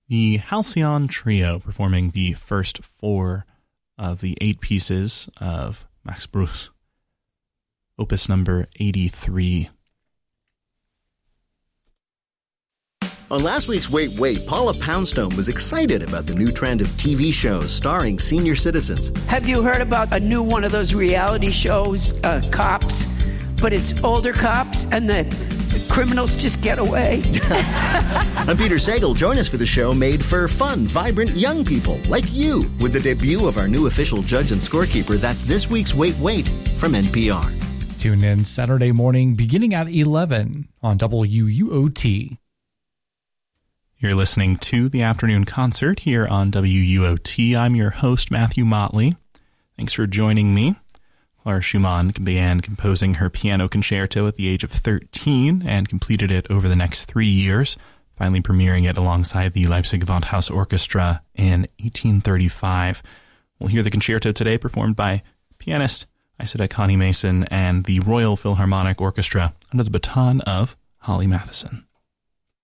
The Halcyon Trio performing the first 4 of the 8 pieces of Max Bruch's opus number 83. On last week's Wait, Wait, Paula Poundstone was excited about the new trend of TV shows starring senior citizens. Have you heard about a new one of those reality shows, Cops, but it's older cops and the criminals just get away? I'm Peter Sagal. Join us for the show made for fun, vibrant young people like you with the debut of our new official judge and scorekeeper. That's this week's Wait, Wait from NPR. Tune in Saturday morning beginning at 11 on WUOT. You're listening to the afternoon concert here on WUOT. I'm your host, Matthew Motley. Thanks for joining me. Clara Schumann began composing her piano concerto at the age of 13 and completed it over the next 3 years, finally premiering it alongside the Leipzig Gewandhaus Orchestra in 1835. We'll hear the concerto today performed by pianist Isadora Connie Mason and the Royal Philharmonic Orchestra under the baton of Holly Matheson.